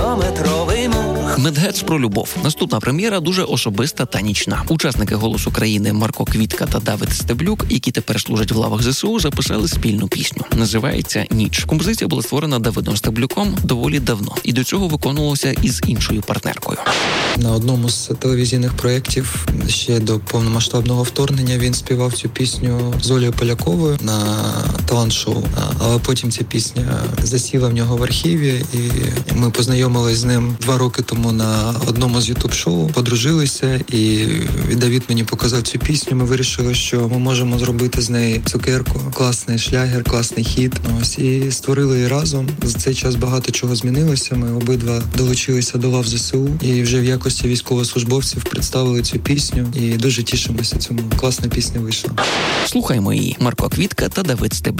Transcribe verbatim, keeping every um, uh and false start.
стометровий мур. Медгец про любов. Наступна прем'єра дуже особиста та нічна. Учасники «Голосу країни» Марко Квітка та Давид Стеблюк, які тепер служать в лавах зе се у, записали спільну пісню. Називається «Ніч». Композиція була створена Давидом Стеблюком доволі давно. І до цього виконувалася із іншою партнеркою. На одному з телевізійних проєктів ще до повномасштабного вторгнення він співав цю пісню з Олею Поляковою на талант-шоу. Але потім ця пісня засіла в нього в архіві, і ми познайомились з ним два роки тому на одному з ютуб-шоу, подружилися, і Давид мені показав цю пісню. Ми вирішили, що ми можемо зробити з неї цукерку. Класний шлягер, класний хіт. Ось, і створили її разом. За цей час багато чого змінилося. Ми обидва долучилися до лав зе се у і вже в якості військовослужбовців представили цю пісню. І дуже тішимося цьому. Класна пісня вийшла. Слухаймо її. Марко Квітка та Давид Стеблюк.